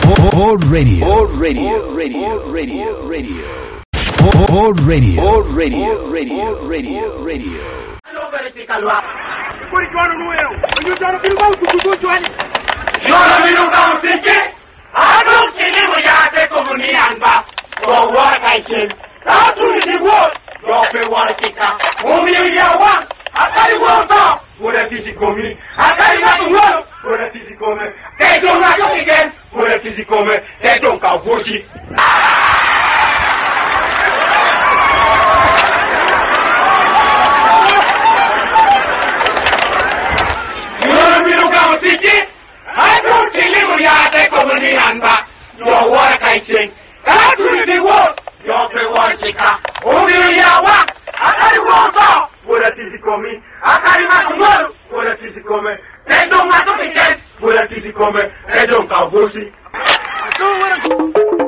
Old Radio. Old Radio. Radio. Radio. Radio. Old Radio. Old Radio. Radio. Radio. Radio. Hello, verifica lo. Por igual no eu. Eu já não filmou tudo Johnny. Eu não não sei. A não se lembra já de comunidade. For what I said. How to the world. Drop it what I think. O meu dia one. A cara do mundo. Por a físico me. A cara do mundo. Por a físico me. They don't have to again. Por a físico me. They don't call bullshit. I don't deliver ya de comunidad. Your work I sing. How to the world. Your pay work chica. Only ya one. I carry water. What a physical me. I carry my tomorrow. What a physical me. They don't have to again. What a physical me. They don't call bullshit.